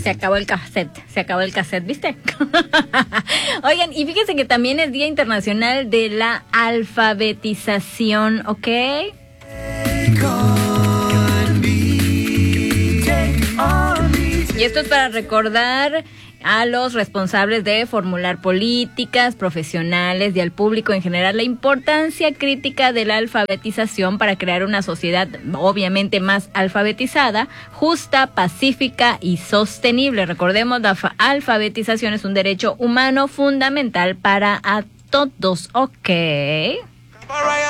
Se acabó el cassette, ¿viste? Oigan, y fíjense que también es Día Internacional de la Alfabetización, ¿ok? Y esto es para recordar a los responsables de formular políticas profesionales y al público en general la importancia crítica de la alfabetización para crear una sociedad obviamente más alfabetizada, justa, pacífica y sostenible. Recordemos, la alfabetización es un derecho humano fundamental para a todos, ¿ok?